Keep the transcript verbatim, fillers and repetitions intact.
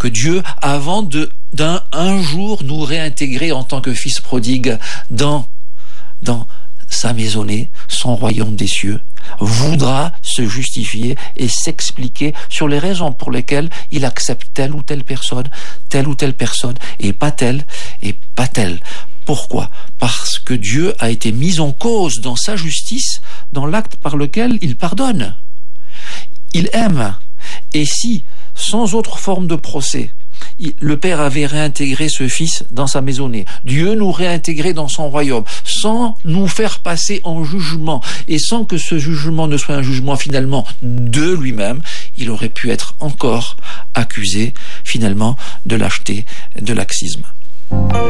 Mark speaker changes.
Speaker 1: que Dieu, avant de d'un un jour nous réintégrer en tant que fils prodigue dans dans sa maisonnée, son royaume des cieux, voudra se justifier et s'expliquer sur les raisons pour lesquelles il accepte telle ou telle personne, telle ou telle personne, et pas telle, et pas telle. Pourquoi ? Parce que Dieu a été mis en cause dans sa justice, dans l'acte par lequel il pardonne. Il aime. Et si, sans autre forme de procès, le Père avait réintégré ce Fils dans sa maisonnée, Dieu nous réintégrait dans son royaume, sans nous faire passer en jugement, et sans que ce jugement ne soit un jugement finalement de lui-même, il aurait pu être encore accusé finalement de lâcheté, de laxisme.